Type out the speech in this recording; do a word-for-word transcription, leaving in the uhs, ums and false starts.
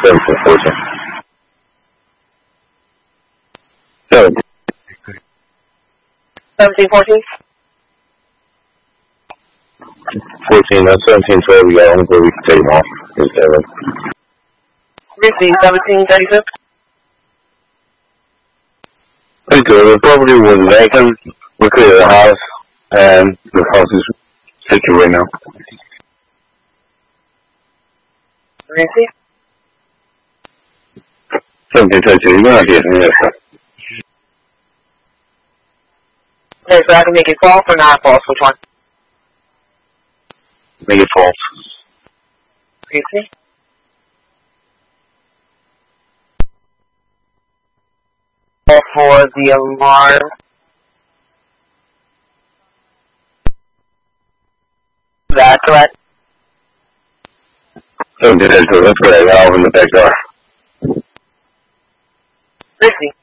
seventeen fourteen. seventeen. seventeen fourteen? fourteen, that's seventeen twelve. We got one where we can take them off. Receive seventeen thirty-six. Pretty good. The property was vacant. We cleared the house, and the house is secure right now. Receive. seventeen thirty-two. You're going to get me this. Okay, so I can make it false or not false? Which one? Make it false. Receive. For the alarm. Is that correct? seventeen thirty-two. That's correct. I'll open the back door. Receive.